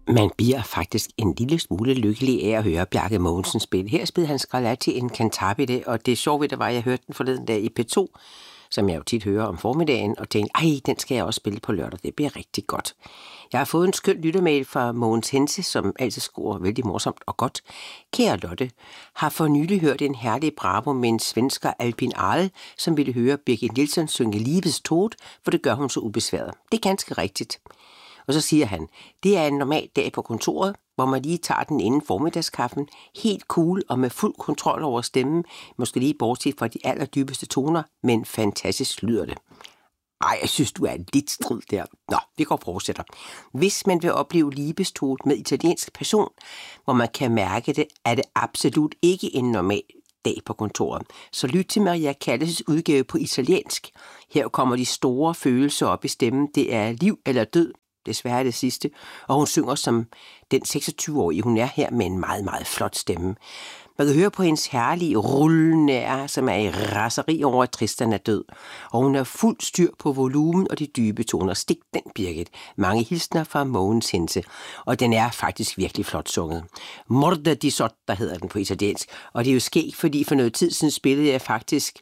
Man bliver faktisk en lille smule lykkelig af at høre Bjarke Mogensen spille. Her spillede han Scarlatti in Cantabile, og det sjove ved det var, at jeg hørte den forleden dag i P2, som jeg jo tit hører om formiddagen, og tænkte, den skal jeg også spille på lørdag. Det bliver rigtig godt. Jeg har fået en skøn lyttermail fra Mogens Hense, som altid scorer vældig morsomt og godt. Kære Lotte, har for nylig hørt en herlig bravo med en svensker Albin Ahl, som ville høre Birgit Nilsson synge Livets Tod, for det gør hun så ubesværet. Det er ganske rigtigt. Og så siger han, det er en normal dag på kontoret, hvor man lige tager den inden formiddagskaffen, helt cool og med fuld kontrol over stemmen, måske lige bortset fra de allerdybeste toner, men fantastisk lyder det. Jeg synes, du er lidt strid der. Nå, vi går og fortsætter. Hvis man vil opleve Liebestod med italiensk passion, hvor man kan mærke det, er det absolut ikke en normal dag på kontoret. Så lyt til Maria Callas' udgave på italiensk. Her kommer de store følelser op i stemmen. Det er liv eller død. Desværre det sidste, og hun synger som den 26-årige, hun er her med en meget, meget flot stemme. Man kan høre på hendes herlige rullende som er i raseri over, at Tristan er død. Og hun har fuld styr på volumen og de dybe toner. Stik den, Birgit. Mange hilsner fra Mogens Hense. Og den er faktisk virkelig flot sunget. Morda di Sotta hedder den på italiensk. Og det er jo skægt, fordi for noget tid siden spillede jeg faktisk,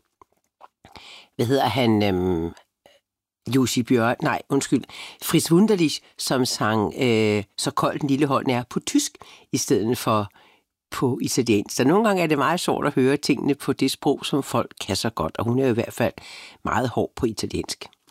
Jussi Bjørn, Fritz Wunderlich, som sang Så kold den lille hånd er på tysk, i stedet for på italiensk. Så nogle gange er det meget sjovt at høre tingene på det sprog, som folk kan så godt, og hun er i hvert fald meget hård på italiensk.